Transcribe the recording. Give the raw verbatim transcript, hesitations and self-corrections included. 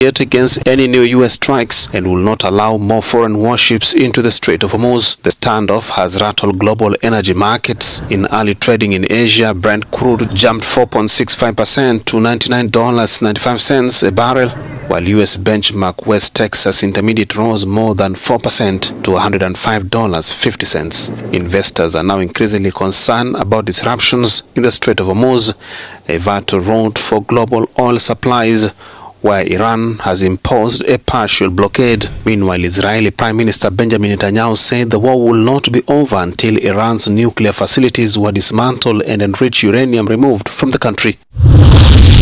against any new U S strikes and will not allow more foreign warships into the Strait of Hormuz. The standoff has rattled global energy markets. In early trading in Asia, Brent crude jumped four point six five percent to ninety-nine dollars and ninety-five cents a barrel, while U S benchmark West Texas Intermediate rose more than four percent to one hundred five dollars and fifty cents. Investors are now increasingly concerned about disruptions in the Strait of Hormuz, a vital route for global oil supplies, where Iran has imposed a partial blockade. Meanwhile, Israeli Prime Minister Benjamin Netanyahu said the war will not be over until Iran's nuclear facilities were dismantled and enriched uranium removed from the country.